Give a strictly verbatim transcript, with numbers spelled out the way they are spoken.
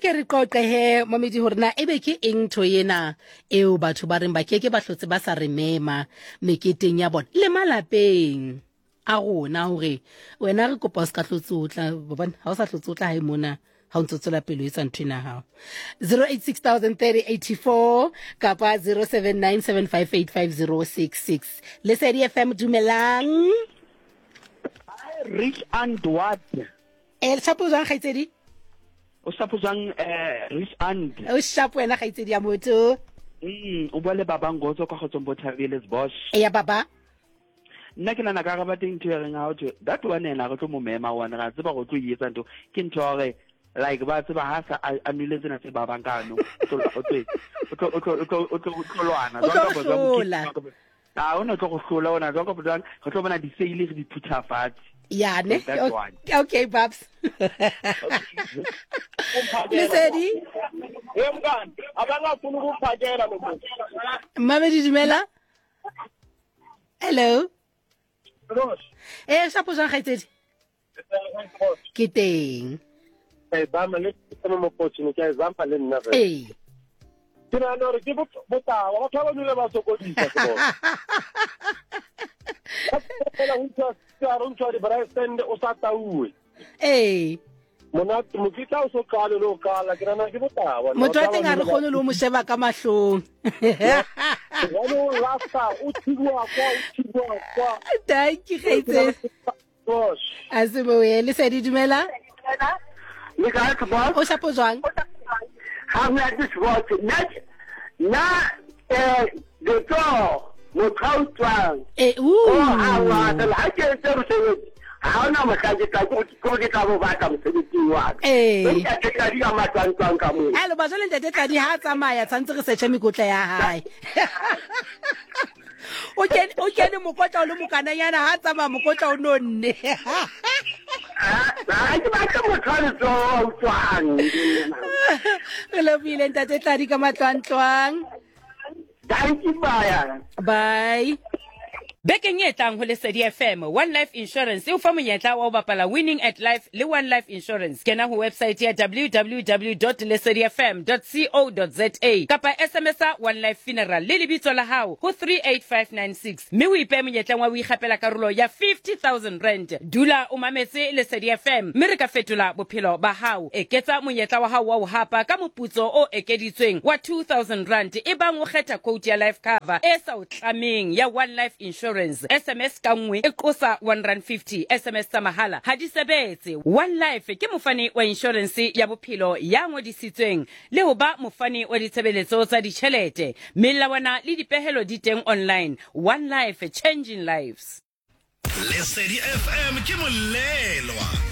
ke re qoqe he momedi hore na ebe ke eng ntho yena eo batho ba reng ba keke ba hlotse ba sa re mema meketeng ya bona le malapeng a rona hore wena re kopa se ka hlotsotla bobane ha o sa hlotsotla ha mona ha o ntse tsela pelo etsa ntwe na hao zero eight six zero zero three zero eight four kapa zero seven nine seven five eight five zero six six Lesedi F M dumelang Rich and what el chapo jang khaitsedi o sapozang eh Rich and o shapo wena khaitsedi ya motho mm o bua le baba ngotso ka gotsong Bothabeles boss ya baba nna ke nana ka ga bateng ntho re nga ho that one ena go tlo mo mema one ra tseba go tlo yetsa ntho ke ntho gore like ba tseba ha sa anule tsena tse ba bankano o tlo o tlo o tlo o tlo o tlo lwana jwang ka boza ah ona tlo go hlola ona jwang ka boza go tlo bona di sale di phutha fatshe ya ne okay babs Lesedi eh mngani abangafuna ukuphakela lokho Mamedi dumela hello eh shapo jang khaitsedi ke teng eh ba ma le tsemo mo potchini ke example le nna re eh tira no re ke bota wa ka ba nule ba sokodisa ke bona la unta tsara unta di bara stand o sa taue eh mona mo kitla o so kala lo kala ke rana ke bota wa motho a teng a re gone lo mo sheba ka mahlong wano lasta o tshibwa kwa o tshibwa kwa dai ke khaitsedi boss asebo ye Lesedi dumela le ka ka boss o shapo jwang ha we are just watching na na eh the door mo tsautwang eh u o ha wa la ke tsero se ha ona mo ka ke ka ko ke ka bo ba ka mo se diwa eh ke ka di ma tsantsan ka mo hello ba jole ntate tla di ha tsamaya tsantse re search mikotla ya hae o ke o ke le mokotla o le mokana yana ha tsamaya mokotla o nonne ah ke ba ka mo tsale tso tswang re le bile ntate tla di ka matlwantlwang thank you bye bye Bekeng e tlang ho Lesedi F M, One Life Insurance e o fa monyetla wa ho bapala Winning at Life le One Life Insurance. Kena ho website ya w w w dot lesedi f m dot co dot za kapa S M S a One Life Funeral le lebitso la hao ho three eight five nine six. Mme o ipe monyetla wa o ikgapela karolo ya fifty thousand rand. Dula o mametse Lesedi F M, mme re ka fetola bophelo ba hao. Eketsa monyetla wa hao wa ho hapa ka moputso o ekeditsweng wa two thousand rand e bang o kgetha quote ya life cover e sa o tlameng ya One Life Insurance. S M S ka nngwe e qosa one rand fifty. S M S tsa mahala ha di sebetse. One Life ke mofani wa insurance ya bophelo ya ngodisitsweng le ho ba mofani wa ditshebeletso tsa ditjhelete. Melawana le dipehelo di teng online. One Life, changing lives. Lesedi F M ke molelwa